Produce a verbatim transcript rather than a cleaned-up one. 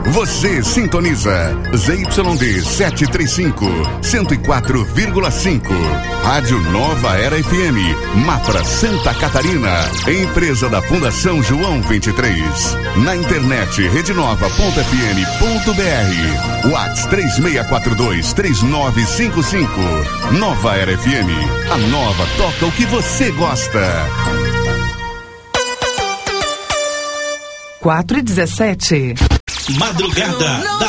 Você sintoniza Z Y D setecentos e trinta e cinco, cento e quatro vírgula cinco. Rádio Nova Era F M, Mafra, Santa Catarina. Empresa da Fundação João vinte e três. Na internet rede nova ponto f m ponto b r. WhatsApp três seis quatro dois, três nove cinco cinco. Nova Era F M. A nova toca o que você gosta. quatro e dezessete. Madrugada da